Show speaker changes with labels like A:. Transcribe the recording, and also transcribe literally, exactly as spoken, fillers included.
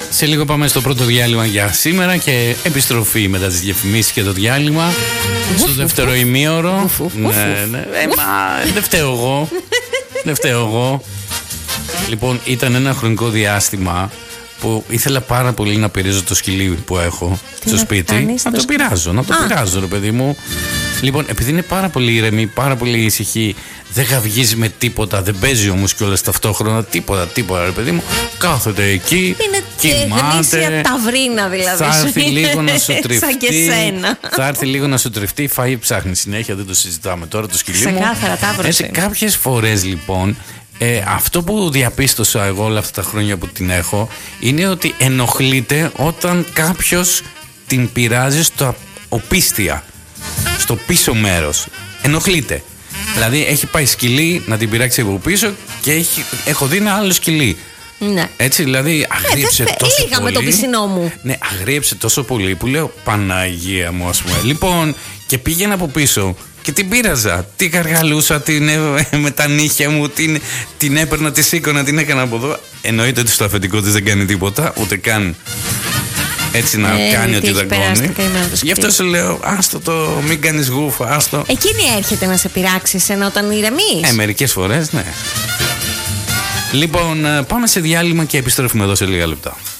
A: Σε λίγο πάμε στο πρώτο διάλειμμα για σήμερα και επιστροφή μετά τις διαφημίσεις και το διάλειμμα. Στο δεύτερο ημίωρο. Ναι, ναι. Ε, μα, δεν φταίω εγώ. Δεν φταίω εγώ. Λοιπόν, ήταν ένα χρονικό διάστημα που ήθελα πάρα πολύ να πειράζω το σκυλί που έχω τι στο σπίτι. Κάνεις, να το σκ... πειράζω, να το Α. πειράζω, ρε παιδί μου. Λοιπόν, επειδή είναι πάρα πολύ ήρεμη, πάρα πολύ ησυχή, δεν γαυγίζει με τίποτα, δεν παίζει όμως κιόλας ταυτόχρονα, τίποτα, τίποτα, ρε παιδί μου. Κάθεται εκεί,
B: είναι
A: κοιμάται.
B: Είναι ταυρίνα δηλαδή.
A: Θα έρθει λίγο να σου τριφτεί.
B: Σαν και σένα.
A: Θα έρθει λίγο να σου τριφτεί, φαΐ ψάχνει συνέχεια, δεν το συζητάμε τώρα το σκυλί μου.
B: Ξεκάθαρα, ταύρος.
A: Έτσι, κάποιες φορές λοιπόν, ε, αυτό που διαπίστωσα εγώ όλα αυτά τα χρόνια που την έχω, είναι ότι ενοχλείται όταν κάποιος την πειράζει στο οπίστια, στο πίσω μέρος. Ενοχλείται. Δηλαδή έχει πάει σκυλί να την πειράξει από πίσω και έχει, έχω δει ένα άλλο σκυλί.
B: Ναι.
A: Έτσι δηλαδή αγρίεψε
B: ναι,
A: τόσο
B: λίγα
A: πολύ.
B: με το πισινό μου.
A: Ναι, αγρίεψε τόσο πολύ που λέω Παναγία μου, ας πούμε. Λοιπόν, και πήγαινα από πίσω και την πείραζα. Τι γαργαλούσα, την, ε, με τα νύχια μου, την, την έπαιρνα, τη σήκωνα, την έκανα από εδώ. Εννοείται ότι στο αφεντικό της δεν κάνει τίποτα, ούτε καν έτσι να ε, κάνει ότι δαγκώνει. Γι' αυτό σου λέω, άστο το, μην κάνεις γούφα, άστο.
B: Εκείνη έρχεται να σε πειράξει ενώ όταν ηρεμείς.
A: Ε, μερικές φορές, ναι. Λοιπόν, πάμε σε διάλειμμα και επιστρέφουμε εδώ σε λίγα λεπτά.